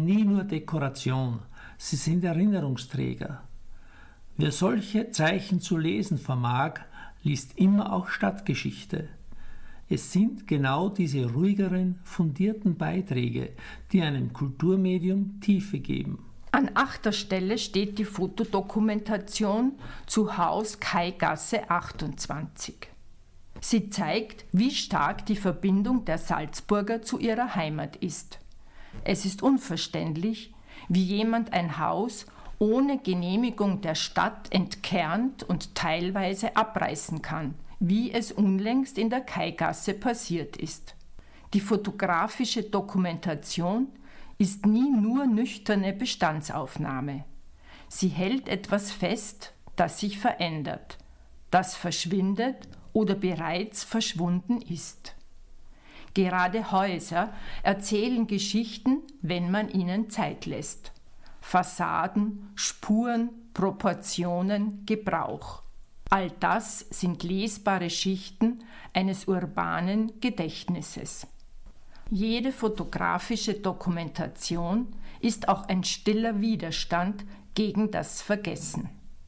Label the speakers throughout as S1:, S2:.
S1: waren nie nur Dekoration, sie sind Erinnerungsträger. Wer solche Zeichen zu lesen vermag, liest immer auch Stadtgeschichte. Es sind genau diese ruhigeren, fundierten Beiträge, die einem Kulturmedium Tiefe geben.
S2: An 8. Stelle steht die Fotodokumentation zu Haus Kaigasse 28. Sie zeigt, wie stark die Verbindung der Salzburger zu ihrer Heimat ist. Es ist unverständlich, wie jemand ein Haus ohne Genehmigung der Stadt entkernt und teilweise abreißen kann, wie es unlängst in der Kaigasse passiert ist. Die fotografische Dokumentation ist nie nur nüchterne Bestandsaufnahme. Sie hält etwas fest, das sich verändert, das verschwindet oder bereits verschwunden ist. Gerade Häuser erzählen Geschichten, wenn man ihnen Zeit lässt. Fassaden, Spuren, Proportionen, Gebrauch. All das sind lesbare Schichten eines urbanen Gedächtnisses. Jede fotografische Dokumentation ist auch ein stiller Widerstand gegen das Vergessen.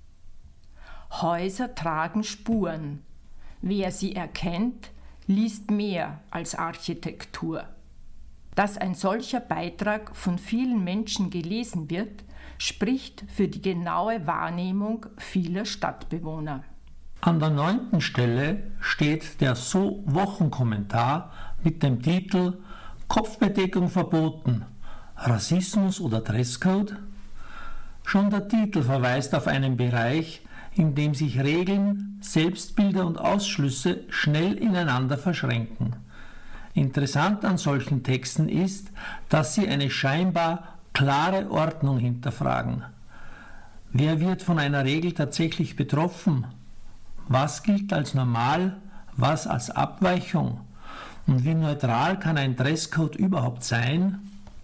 S2: Häuser tragen Spuren. Wer sie erkennt, liest mehr als Architektur. Dass ein solcher Beitrag von vielen Menschen gelesen wird, spricht für die genaue Wahrnehmung vieler Stadtbewohner.
S1: An der 9. Stelle steht der So-Wochenkommentar mit dem Titel Kopfbedeckung verboten, Rassismus oder Dresscode? Schon der Titel verweist auf einen Bereich, in dem sich Regeln, Selbstbilder und Ausschlüsse schnell ineinander verschränken. Interessant an solchen Texten ist, dass sie eine scheinbar klare Ordnung hinterfragen. Wer wird von einer Regel tatsächlich betroffen? Was gilt als normal, was als Abweichung? Und wie neutral kann ein Dresscode überhaupt sein?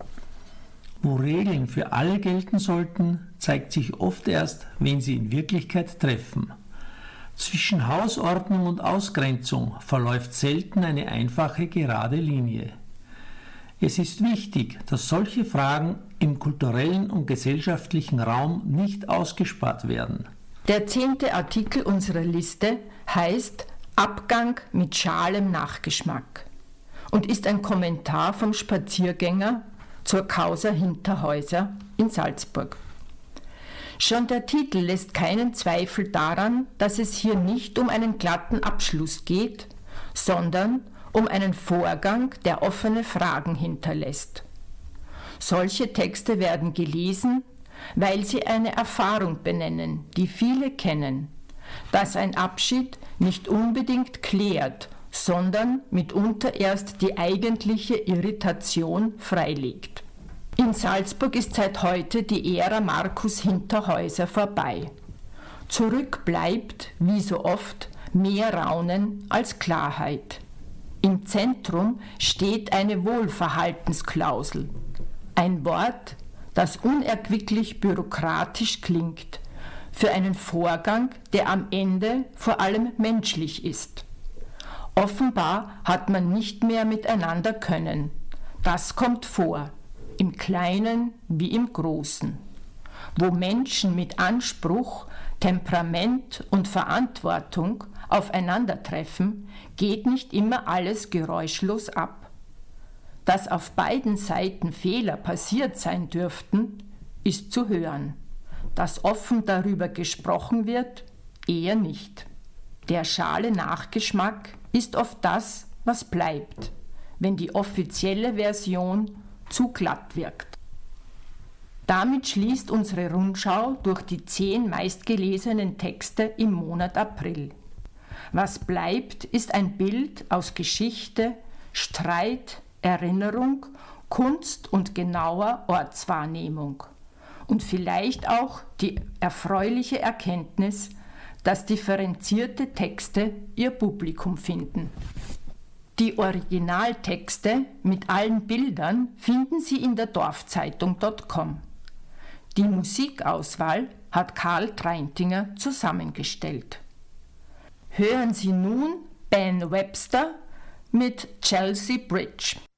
S1: Wo Regeln für alle gelten sollten, zeigt sich oft erst, wenn sie in Wirklichkeit treffen. Zwischen Hausordnung und Ausgrenzung verläuft selten eine einfache gerade Linie. Es ist wichtig, dass solche Fragen im kulturellen und gesellschaftlichen Raum nicht ausgespart werden.
S2: Der 10. Artikel unserer Liste heißt Abgang mit schalem Nachgeschmack und ist ein Kommentar vom Spaziergänger zur Causa Hinterhäuser in Salzburg. Schon der Titel lässt keinen Zweifel daran, dass es hier nicht um einen glatten Abschluss geht, sondern um einen Vorgang, der offene Fragen hinterlässt. Solche Texte werden gelesen, weil sie eine Erfahrung benennen, die viele kennen, dass ein Abschied nicht unbedingt klärt, sondern mitunter erst die eigentliche Irritation freilegt. In Salzburg ist seit heute die Ära Markus Hinterhäuser vorbei. Zurück bleibt, wie so oft, mehr Raunen als Klarheit. Im Zentrum steht eine Wohlverhaltensklausel, ein Wort, das unerquicklich bürokratisch klingt, für einen Vorgang, der am Ende vor allem menschlich ist. Offenbar hat man nicht mehr miteinander können. Das kommt vor, im Kleinen wie im Großen. Wo Menschen mit Anspruch, Temperament und Verantwortung aufeinandertreffen, geht nicht immer alles geräuschlos ab. Dass auf beiden Seiten Fehler passiert sein dürften, ist zu hören. Dass offen darüber gesprochen wird, eher nicht. Der schale Nachgeschmack ist oft das, was bleibt, wenn die offizielle Version zu glatt wirkt. Damit schließt unsere Rundschau durch die 10 meistgelesenen Texte im Monat April. Was bleibt, ist ein Bild aus Geschichte, Streit, Erinnerung, Kunst und genauer Ortswahrnehmung. Und vielleicht auch die erfreuliche Erkenntnis, dass differenzierte Texte ihr Publikum finden. Die Originaltexte mit allen Bildern finden Sie in der Dorfzeitung.com. Die Musikauswahl hat Karl Treintinger zusammengestellt. Hören Sie nun Ben Webster mit Chelsea Bridge.